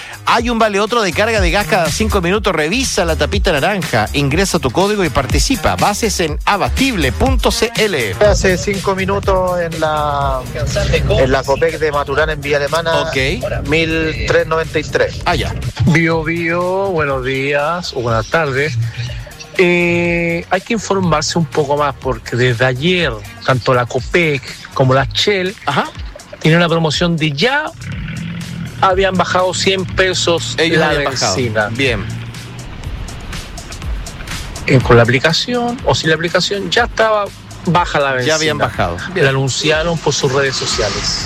Hay un vale otro de carga de gas cada 5 minutos. Revisa la tapita naranja, ingresa tu código y participa. Bases en abastible.cl. Hace 5 minutos en la Copec de Maturana en Villa Alemana. Ok. 1393. Allá. Bio, buenos días o buenas tardes. Hay que informarse un poco más porque desde ayer, tanto la Copec como la Shell tienen una promoción de ya habían bajado 100 pesos Ellos la habían benzina. bajado. Bien. Con la aplicación o sin la aplicación ya estaba baja la benzina. Ya habían bajado. La anunciaron por sus redes sociales.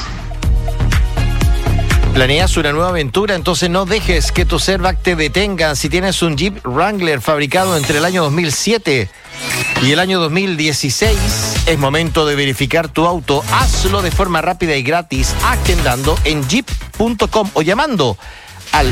¿Planeas una nueva aventura? Entonces no dejes que tu Servac te detenga. Si tienes un Jeep Wrangler fabricado entre el año 2007 y el año 2016, es momento de verificar tu auto. Hazlo de forma rápida y gratis, agendando en jeep.com o llamando al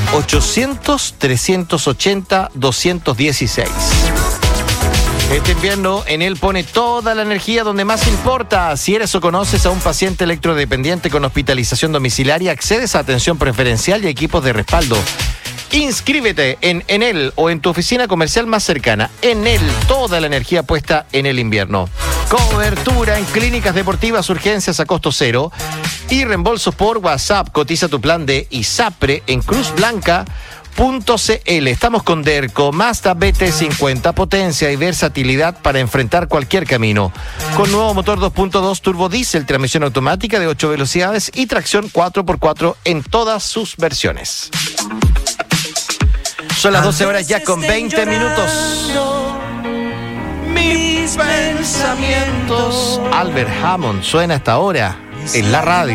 800-380-216. Este invierno, Enel pone toda la energía donde más importa. Si eres o conoces a un paciente electrodependiente con hospitalización domiciliaria, accedes a atención preferencial y equipos de respaldo. Inscríbete en Enel o en tu oficina comercial más cercana. Enel, toda la energía puesta en el invierno. Cobertura en clínicas deportivas, urgencias a costo cero y reembolsos por WhatsApp. Cotiza tu plan de ISAPRE en cruzblanca.cl. Estamos con Derco, Mazda BT50, potencia y versatilidad para enfrentar cualquier camino. Con nuevo motor 2.2 turbo diésel, transmisión automática de 8 velocidades y tracción 4x4 en todas sus versiones. Son las 12 horas ya con 20 minutos. Mis pensamientos. Albert Hammond suena hasta ahora en la radio.